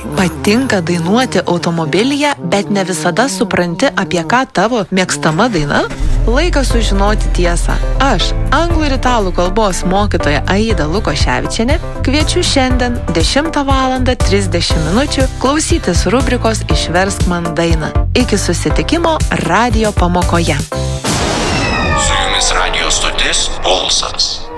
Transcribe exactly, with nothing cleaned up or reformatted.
Patinka dainuoti automobilyje, bet ne visada supranti, apie ką tavo mėgstama daina? Laikas sužinoti tiesą. Aš, anglų ir italų kalbos mokytoja Aida Lukoševičienė, kviečiu šiandien dešimtą valandą trisdešimt minučių klausytis rubrikos Išversk man dainą. Iki susitikimo radijo pamokoje. Su jumis radijo stotis Pulsas.